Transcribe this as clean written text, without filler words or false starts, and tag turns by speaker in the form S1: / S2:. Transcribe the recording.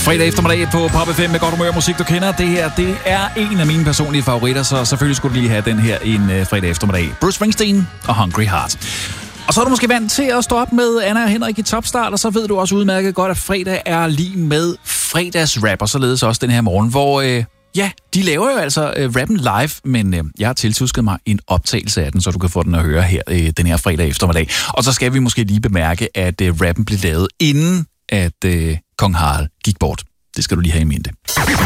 S1: Fredag eftermiddag på Pop FM med godt humør musik, du kender. Det her, det er en af mine personlige favoritter, så selvfølgelig skulle du lige have den her en fredag eftermiddag. Bruce Springsteen og Hungry Heart. Og så er du måske vant til at stå op med Anna og Henrik i Topstart, og så ved du også udmærket godt, at fredag er lige med fredagsrap, og således også den her morgen, hvor de laver jo altså rappen live, men jeg har tiltusket mig en optagelse af den, så du kan få den at høre her den her fredag eftermiddag. Og så skal vi måske lige bemærke, at rappen blev lavet inden, at Kong Harald gik bort. Det skal du lige have i mente.